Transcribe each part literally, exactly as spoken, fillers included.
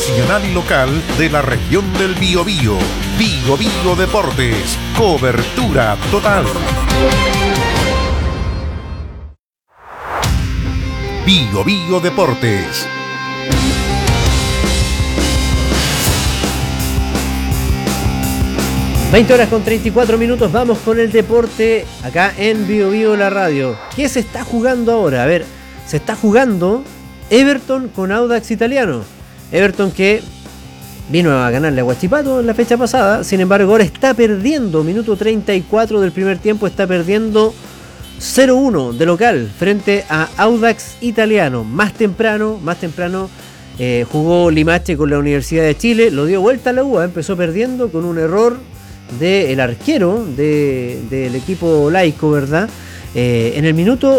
nacional y local de la región del Biobío. Biobío Deportes, cobertura total. Biobío Deportes. veinte horas con treinta y cuatro minutos, vamos con el deporte acá en Bio Bio la radio. ¿Qué se está jugando ahora? A ver, se está jugando Everton con Audax Italiano. Everton que vino a ganarle a Huachipato en la fecha pasada, sin embargo ahora está perdiendo, minuto treinta y cuatro del primer tiempo, está perdiendo cero uno de local frente a Audax Italiano. Más temprano, más temprano eh, jugó Limache con la Universidad de Chile, lo dio vuelta a la U, empezó perdiendo con un error del arquero de, del equipo laico, ¿verdad? Eh, en el minuto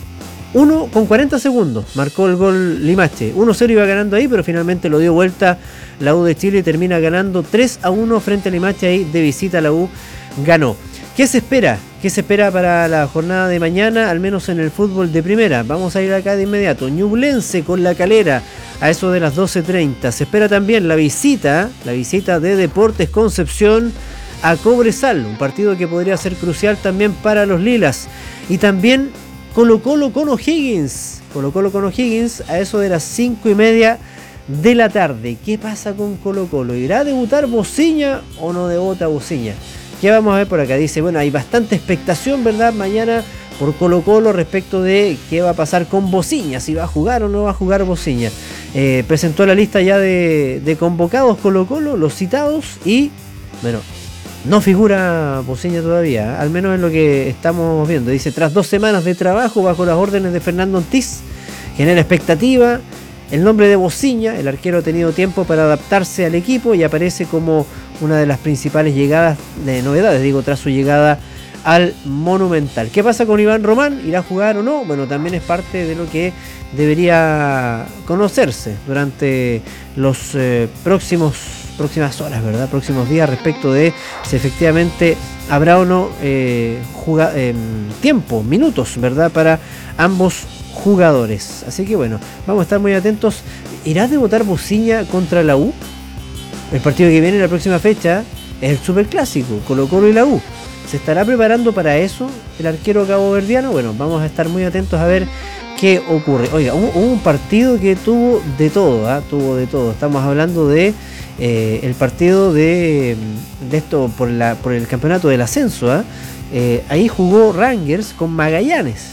uno con cuarenta segundos marcó el gol Limache. uno cero iba ganando ahí, pero finalmente lo dio vuelta la U de Chile y termina ganando tres a uno frente a Limache. Ahí de visita la U ganó. ¿Qué se espera? ¿Qué se espera para la jornada de mañana, al menos en el fútbol de primera? Vamos a ir acá de inmediato. Ñublense con La Calera a eso de las doce treinta. Se espera también la visita, la visita de Deportes Concepción a Cobresal, un partido que podría ser crucial también para los lilas. Y también Colo Colo con O'Higgins, Colo Colo con O'Higgins a eso de las cinco y media de la tarde. ¿Qué pasa con Colo Colo? ¿Irá a debutar Bociña o no debuta Bociña? ¿Qué vamos a ver por acá? Dice, bueno, hay bastante expectación, ¿verdad? Mañana por Colo Colo respecto de qué va a pasar con Bociña, si va a jugar o no va a jugar Bociña. Eh, presentó la lista ya de, de convocados Colo Colo, los citados, y bueno, no figura Bociña todavía, ¿eh? Al menos en lo que estamos viendo. Dice, tras dos semanas de trabajo bajo las órdenes de Fernando Ortiz, genera expectativa. El nombre de Bociña, el arquero ha tenido tiempo para adaptarse al equipo y aparece como una de las principales llegadas de novedades, digo, tras su llegada al Monumental. ¿Qué pasa con Iván Román? ¿Irá a jugar o no? Bueno, también es parte de lo que debería conocerse durante los eh, próximos próximas horas, ¿verdad? Próximos días respecto de si efectivamente habrá o no eh, juga, eh, tiempo, minutos, ¿verdad? Para ambos jugadores. Así que bueno, vamos a estar muy atentos. ¿Irá a debutar Bociña contra la U? El partido que viene en la próxima fecha es el Superclásico, Colo Colo y la U. ¿Se estará preparando para eso el arquero caboverdiano? Bueno, vamos a estar muy atentos a ver qué ocurre. Oiga, hubo, hubo un partido que tuvo de todo, ¿eh? Tuvo de todo. Estamos hablando de eh, el partido de, de esto por, la, por el campeonato del ascenso, ¿eh? Eh, ahí jugó Rangers con Magallanes.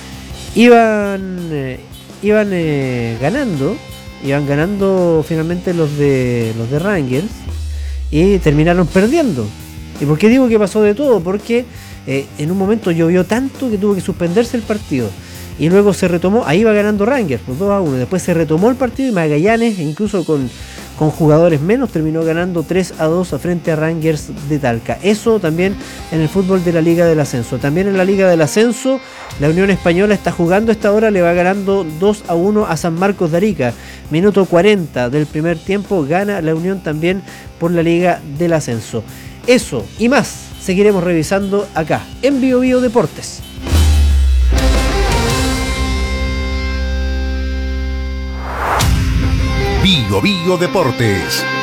Iban, eh, iban eh, ganando, iban ganando finalmente los de los de Rangers y terminaron perdiendo. ¿Y por qué digo que pasó de todo? Porque eh, en un momento llovió tanto que tuvo que suspenderse el partido. Y luego se retomó, ahí iba ganando Rangers, pues dos a uno. Después se retomó el partido y Magallanes, incluso con, con jugadores menos, terminó ganando tres a dos frente a Rangers de Talca. Eso también en el fútbol de la Liga del Ascenso. También en la Liga del Ascenso, la Unión Española está jugando a esta hora, le va ganando dos a uno a San Marcos de Arica. Minuto cuarenta del primer tiempo, gana la Unión también por la Liga del Ascenso. Eso y más seguiremos revisando acá en Bio Bio Deportes. Bio Bio Deportes.